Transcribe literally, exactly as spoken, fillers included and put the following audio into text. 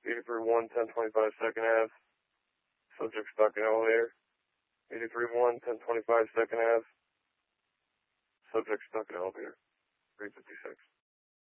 eighty-three one, ten twenty-five Second Ave. Subject stuck in elevator. eighty-three one, ten twenty-five Second Ave. Subject stuck in elevator. three fifty-six.